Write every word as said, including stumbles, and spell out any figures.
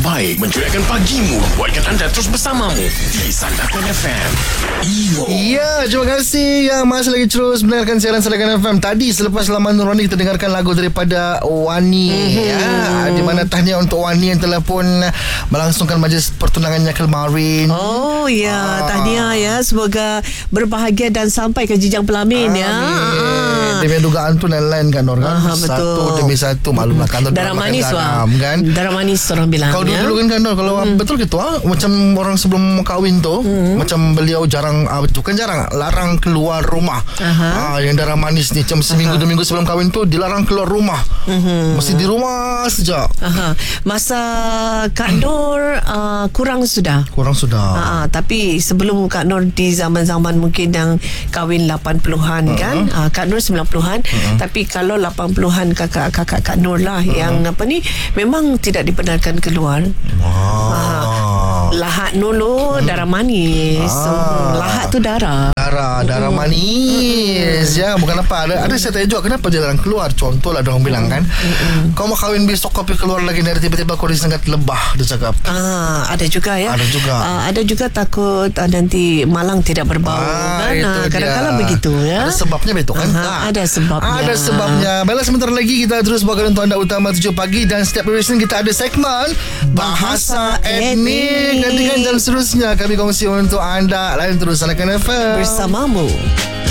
terbaik mencuriakan pagimu, buatkan anda terus bersamamu di Sandakan F M. Iyo. Ya, terima kasih yang masih lagi terus mendengarkan siaran Sandakan F M. Tadi selepas Laman Nurani kita dengarkan lagu daripada Wani, mm-hmm. ya, di mana tahniah untuk Wani yang telah pun melangsungkan majlis pertunangannya kemarin. Oh ya, ah. tahniah ya, semoga berbahagia dan sampai ke jenjang pelamin. Amin. Ya. Ah. Demi dugaan tu lain-lain kan orang kan. Aha, satu demi satu maklumlah kan. Darah manis wah. Kan? Darah manis orang bilang. Kalau ya? dulu kan kan kalau hmm. betul gitu ah, macam orang sebelum kahwin tu, hmm. macam beliau jarang ah, betul kan jarang larang keluar rumah. Ah, yang darah manis ni macam seminggu Aha. dua minggu sebelum kahwin tu dilarang keluar rumah. Hmm. Mesti di rumah saja. Aha. Masa Kak Nur uh, kurang sudah. Kurang sudah. Ah, tapi sebelum Kak Nur di zaman-zaman mungkin yang kahwin lapan puluhan uh-huh. kan. Ah, Kak Nur sembilan puluhan. Uh-huh. Tapi kalau lapan puluhan kakak-kakak Kak Nur lah uh-huh. yang apa ni memang tidak dibenarkan keluar. Wow. Ah, lahat dulu hmm. darah manis. Ah. Hmm, lahat tu darah. Darah, darah hmm. manis. Hmm. Ya, bukan apa. Ada, ada saya tanya juga kenapa jarang keluar. Contohlah dia orang bilang kan. Hmm. Kau mau kahwin besok kau pergi keluar lagi dari tiba-tiba kau disengat lebah, dia cakap. Ah, ada juga ya. Ada juga. Ah, ada juga takut ah, nanti malang tidak berbau. Ah, kan? Ah, kadang-kadang begitu ya. Ada sebabnya betul kan? Aha, ah. Ada sebabnya. Ada sebabnya. Baiklah, sebentar lagi kita terus bawakan untuk anda utama tujuh pagi dan setiap hari Senin kita ada segmen Bahasa Etnik. Nantikan jam seterusnya kami kongsi untuk anda. Lain terus Sandakan F M bersamamu.